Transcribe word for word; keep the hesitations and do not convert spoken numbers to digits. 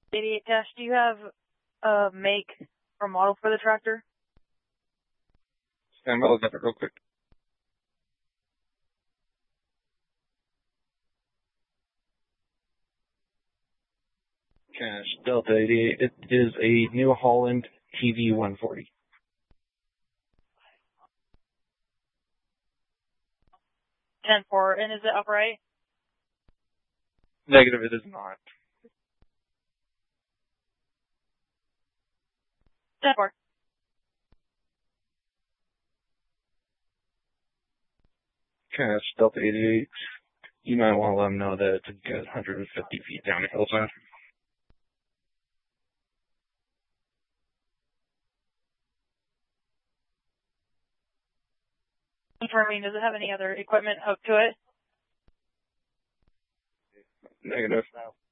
eighty-eight Cash, do you have a make or model for the tractor? Stand by, look at it real quick. Cash Delta eighty-eight. It is a New Holland T V one forty. ten four, and is it upright? Negative, it is not. ten four. Cash Delta eighty-eight. You might want to let them know that it's a good one hundred fifty feet down the hillside. Confirming, does it have any other equipment hooked to it? Negative.